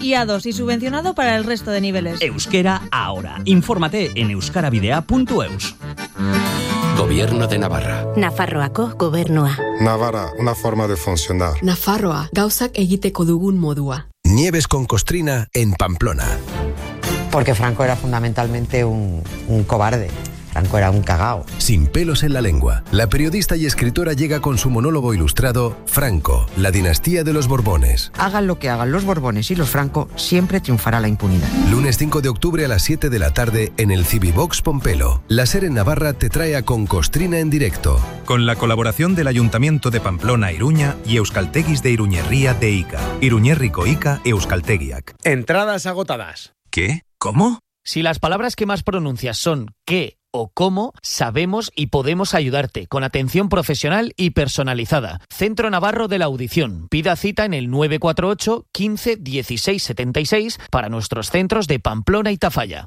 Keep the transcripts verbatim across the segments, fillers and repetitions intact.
y A dos y subvencionado para el resto de niveles. Euskera ahora. Infórmate en euskaravidea punto eus. Gobierno de Navarra. Nafarroako gobernua. Navarra, una forma de funcionar. Nafarroa, gauzak egiteko dugun modua. Nieves con Costrina en Pamplona. Porque Franco era fundamentalmente un, un cobarde. Franco era un cagao. Sin pelos en la lengua, la periodista y escritora llega con su monólogo ilustrado Franco, la dinastía de los Borbones. Hagan lo que hagan los Borbones y los Franco, siempre triunfará la impunidad. Lunes cinco de octubre a las siete de la tarde en el Civivox Pompelo. La SER en Navarra te trae a Con Costrina en directo. Con la colaboración del Ayuntamiento de Pamplona Iruña y Euskalteguis de Iruñerría de Ica. Iruñerriko Ica Euskaltegiak. Entradas agotadas. ¿Qué? ¿Cómo? Si las palabras que más pronuncias son qué o cómo, sabemos y podemos ayudarte con atención profesional y personalizada. Centro Navarro de la Audición. Pida cita en el nueve cuatro ocho, quince, dieciséis, setenta y seis para nuestros centros de Pamplona y Tafalla.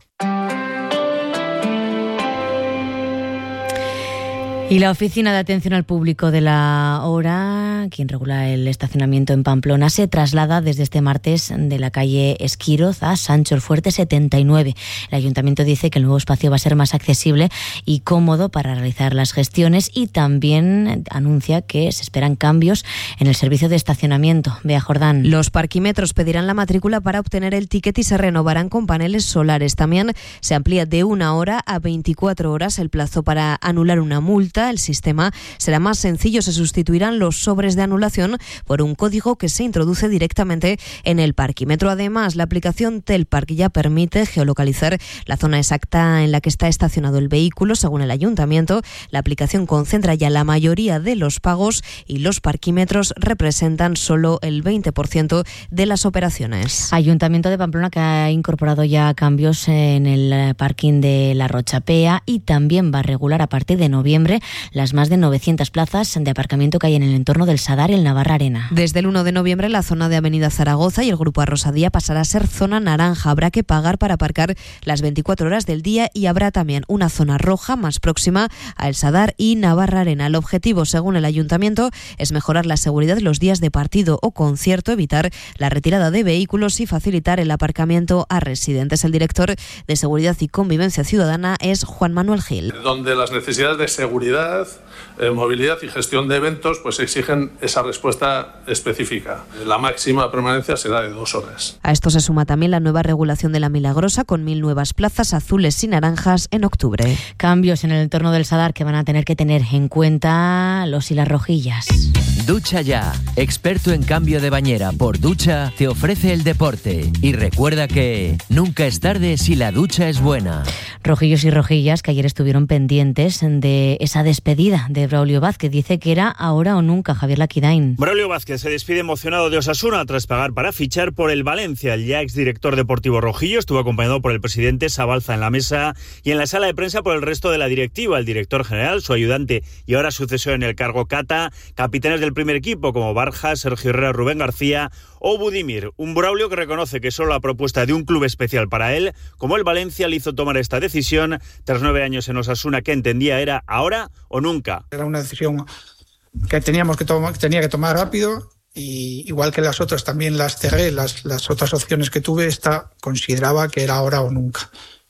Y la Oficina de Atención al Público de la Hora, quien regula el estacionamiento en Pamplona, se traslada desde este martes de la calle Esquiroz a Sancho el Fuerte setenta y nueve. El Ayuntamiento dice que el nuevo espacio va a ser más accesible y cómodo para realizar las gestiones y también anuncia que se esperan cambios en el servicio de estacionamiento. Bea Jordán. Los parquímetros pedirán la matrícula para obtener el ticket y se renovarán con paneles solares. También se amplía de una hora a veinticuatro horas el plazo para anular una multa. El sistema será más sencillo, se sustituirán los sobres de anulación por un código que se introduce directamente en el parquímetro. Además, la aplicación Telpark ya permite geolocalizar la zona exacta en la que está estacionado el vehículo. Según el Ayuntamiento, la aplicación concentra ya la mayoría de los pagos y los parquímetros representan solo el veinte por ciento de las operaciones. Ayuntamiento de Pamplona que ha incorporado ya cambios en el parking de la Rochapea y también va a regular a partir de noviembre las más de novecientas plazas de aparcamiento que hay en el entorno del Sadar y el Navarra Arena. Desde el uno de noviembre la zona de Avenida Zaragoza y el Grupo Arrosadía pasará a ser zona naranja. Habrá que pagar para aparcar las veinticuatro horas del día y habrá también una zona roja más próxima a El Sadar y Navarra Arena. El objetivo, según el Ayuntamiento, es mejorar la seguridad los días de partido o concierto, evitar la retirada de vehículos y facilitar el aparcamiento a residentes. El director de Seguridad y Convivencia Ciudadana es Juan Manuel Gil. Donde las necesidades de seguridad, eh, movilidad y gestión de eventos pues exigen esa respuesta específica. La máxima permanencia será de dos horas. A esto se suma también la nueva regulación de la Milagrosa con mil nuevas plazas azules y naranjas en octubre. Cambios en el entorno del Sadar que van a tener que tener en cuenta los y las rojillas. Ducha Ya, experto en cambio de bañera por ducha, te ofrece el deporte. Y recuerda que nunca es tarde si la ducha es buena. Rojillos y rojillas que ayer estuvieron pendientes de esa despedida de Braulio Vázquez. Dice que era ahora o nunca. Javier Laquidain. Braulio Vázquez se despide emocionado de Osasuna tras pagar para fichar por el Valencia. El ya exdirector deportivo rojillo estuvo acompañado por el presidente Sabalza en la mesa y en la sala de prensa por el resto de la directiva, el director general, su ayudante y ahora sucesor en el cargo Cata, capitanes del primer equipo como Barja, Sergio Herrera, Rubén García o Budimir. Un Braulio que reconoce que solo la propuesta de un club especial para él, como el Valencia, le hizo tomar esta decisión tras nueve años en Osasuna, que entendía era ahora o nunca. Era una decisión que teníamos que tomar, que tenía que tomar rápido, y igual que las otras también las cerré, las, las otras opciones que tuve, esta consideraba que era ahora o nunca.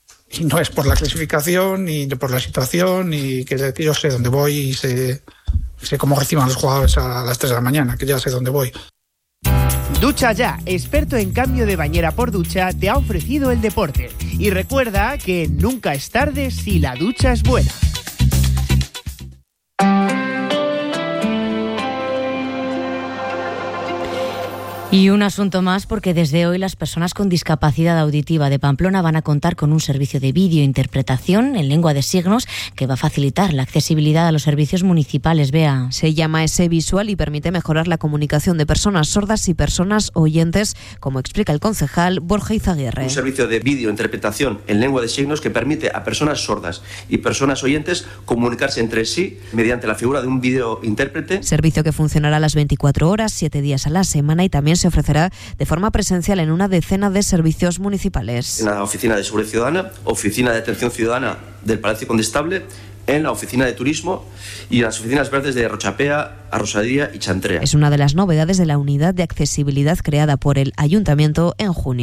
Y no es por la clasificación, ni por la situación, ni que yo sé dónde voy y sé, sé cómo reciban los jugadores a las tres de la mañana, que ya sé dónde voy. Ducha Ya, experto en cambio de bañera por ducha, te ha ofrecido el deporte. Y recuerda que nunca es tarde si la ducha es buena. Y un asunto más, porque desde hoy las personas con discapacidad auditiva de Pamplona van a contar con un servicio de videointerpretación en lengua de signos que va a facilitar la accesibilidad a los servicios municipales. Bea. Se llama ese visual y permite mejorar la comunicación de personas sordas y personas oyentes, como explica el concejal Borja Izaguirre. Un servicio de videointerpretación en lengua de signos que permite a personas sordas y personas oyentes comunicarse entre sí mediante la figura de un videointérprete. Servicio que funcionará las veinticuatro horas, siete días a la semana, y también se ofrecerá de forma presencial en una decena de servicios municipales. En la Oficina de Seguridad Ciudadana, Oficina de Atención Ciudadana del Palacio Condestable, en la oficina de turismo y las oficinas verdes de Rochapea, Arrosadía y Chantrea. Es una de las novedades de la unidad de accesibilidad creada por el Ayuntamiento en junio.